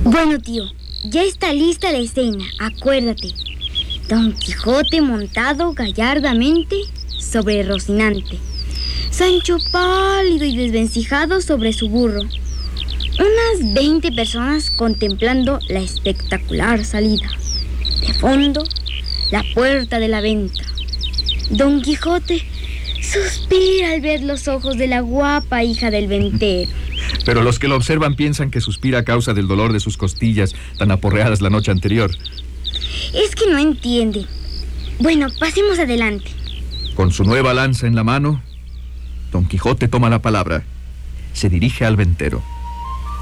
Bueno, tío, ya está lista la escena, acuérdate. Don Quijote montado gallardamente sobre Rocinante. Sancho pálido y desvencijado sobre su burro. Unas 20 personas contemplando la espectacular salida. De fondo, la puerta de la venta. Don Quijote suspira al ver los ojos de la guapa hija del ventero. Pero los que lo observan piensan que suspira a causa del dolor de sus costillas tan aporreadas la noche anterior. Es que no entiende. Bueno, pasemos adelante. Con su nueva lanza en la mano, Don Quijote toma la palabra. Se dirige al ventero.